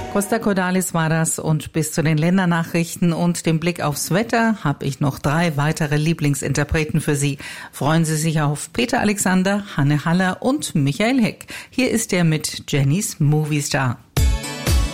Costa Cordalis war das und bis zu den Ländernachrichten und dem Blick aufs Wetter habe ich noch 3 weitere Lieblingsinterpreten für Sie. Freuen Sie sich auf Peter Alexander, Hanne Haller und Michael Heck. Hier ist er mit Jennys Movie Star.